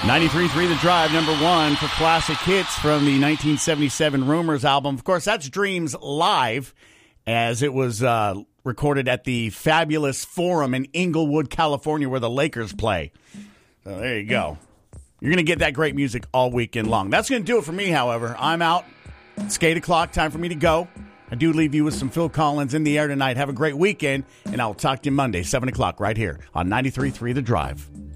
93.3 The Drive, number one for classic hits from the 1977 Rumors album. Of course, that's Dreams Live, as it was recorded at the Fabulous Forum in Inglewood, California, where the Lakers play. So there you go. You're going to get that great music all weekend long. That's going to do it for me, however. I'm out. It's 8 o'clock. Time for me to go. I do leave you with some Phil Collins in the air tonight. Have a great weekend, and I'll talk to you Monday, 7 o'clock, right here on 93.3 The Drive.